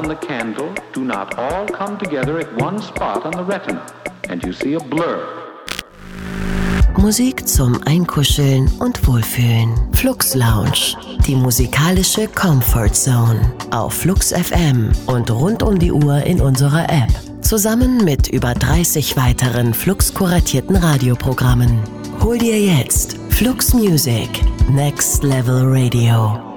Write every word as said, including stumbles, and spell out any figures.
the candle do not all come together at one spot on the retina, and you see a blur. Musik zum Einkuscheln und Wohlfühlen. Flux Lounge, die musikalische Comfort Zone. Auf Flux F M und rund um die Uhr in unserer App. Zusammen mit über dreißig weiteren Flux-kuratierten Radioprogrammen. Hol dir jetzt Flux Music, Next Level Radio.